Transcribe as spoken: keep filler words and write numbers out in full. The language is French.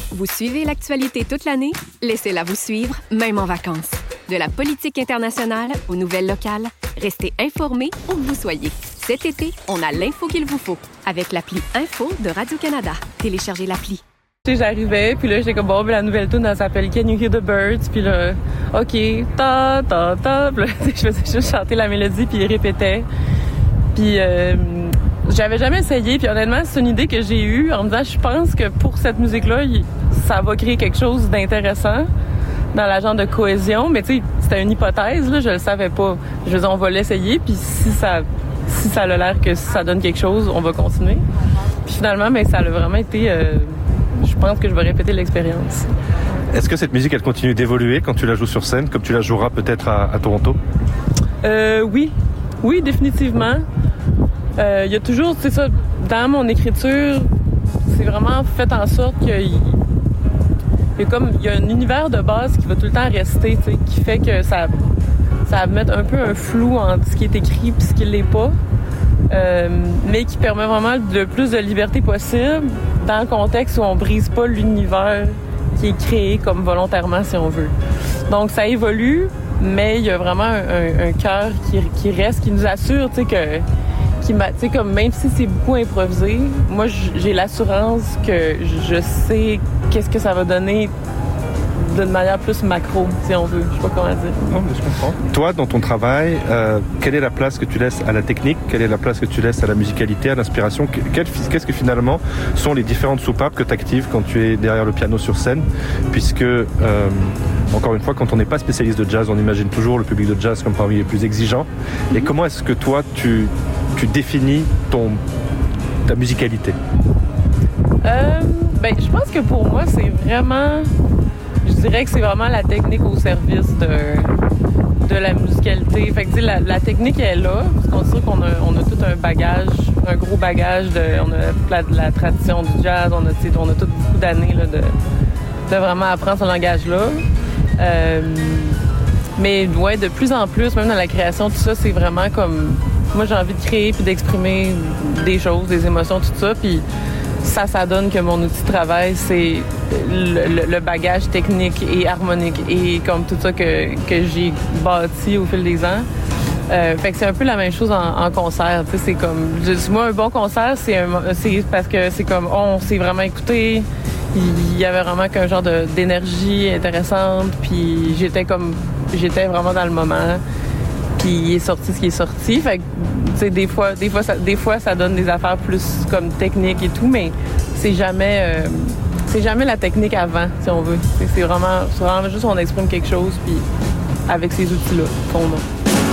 Vous suivez l'actualité toute l'année? Laissez-la vous suivre, même en vacances. De la politique internationale aux nouvelles locales, restez informés où que vous soyez. Cet été, on a l'info qu'il vous faut avec l'appli Info de Radio-Canada. Téléchargez l'appli. Tu sais, j'arrivais, puis là, j'étais comme, bon, ben, la nouvelle tune, elle s'appelle Can You Hear the Birds? Puis là, OK, ta, ta, ta. Puis là, je faisais juste chanter la mélodie, puis il répétait. Puis euh, j'avais jamais essayé, puis honnêtement, c'est une idée que j'ai eue en me disant, je pense que pour cette musique-là, ça va créer quelque chose d'intéressant dans la genre de cohésion. Mais tu sais, c'était une hypothèse, là, je le savais pas. Je veux dire, on va l'essayer, puis si ça, si ça a l'air que ça donne quelque chose, on va continuer. Puis finalement, ben, ça a vraiment été... Euh, je pense que je vais répéter l'expérience. Est-ce que cette musique, elle continue d'évoluer quand tu la joues sur scène, comme tu la joueras peut-être à, à Toronto? Euh, oui. Oui, définitivement. Il euh, y a toujours, c'est ça, dans mon écriture, c'est vraiment fait en sorte qu'il y, y a comme, il y a un univers de base qui va tout le temps rester, tu sais, qui fait que ça, ça va mettre un peu un flou entre ce qui est écrit et ce qui l'est pas. Euh, mais qui permet vraiment le plus de liberté possible dans le contexte où on brise pas l'univers qui est créé comme volontairement, si on veut. Donc, ça évolue, mais il y a vraiment un, un, un cœur qui, qui reste, qui nous assure, tu sais, que, qui m'a, tu sais, comme même si c'est beaucoup improvisé, moi, j'ai l'assurance que je sais qu'est-ce que ça va donner d'une manière plus macro, si on veut. Je sais pas comment dire. Non, mais je comprends. Toi, dans ton travail, euh, quelle est la place que tu laisses à la technique? Quelle est la place que tu laisses à la musicalité, à l'inspiration? Qu'est-ce que finalement sont les différentes soupapes que tu actives quand tu es derrière le piano sur scène? Puisque, euh, encore une fois, quand on n'est pas spécialiste de jazz, on imagine toujours le public de jazz comme parmi les plus exigeants. Mm-hmm. Et comment est-ce que toi, tu, tu définis ton, ta musicalité? Euh, ben, je pense que pour moi, c'est vraiment... Je dirais que c'est vraiment la technique au service de, de la musicalité. Fait que, tu sais, la, la technique est là, parce qu'on dit qu'on a, on a tout un bagage, un gros bagage, de, on a la, la tradition du jazz, on a, tu sais, on a tout beaucoup d'années là, de, de vraiment apprendre ce langage-là. Euh, mais ouais, de plus en plus, même dans la création, tout ça, c'est vraiment comme... Moi, j'ai envie de créer puis d'exprimer des choses, des émotions, tout ça, puis ça, ça donne que mon outil de travail, c'est le, le, le bagage technique et harmonique et comme tout ça que, que j'ai bâti au fil des ans. Euh, fait que c'est un peu la même chose en, en concert. Tu sais, c'est comme... Moi, un bon concert, c'est, un, c'est parce que c'est comme... On s'est vraiment écouté. Il y avait vraiment qu'un genre de, d'énergie intéressante. Puis j'étais comme... J'étais vraiment dans le moment. Puis il est sorti ce qui est sorti. Fait que, tu sais, des fois, des fois, ça, des fois, ça donne des affaires plus comme techniques et tout, mais c'est jamais, euh, c'est jamais la technique avant, si on veut. C'est, c'est vraiment, c'est vraiment juste on exprime quelque chose, puis avec ces outils-là qu'on a.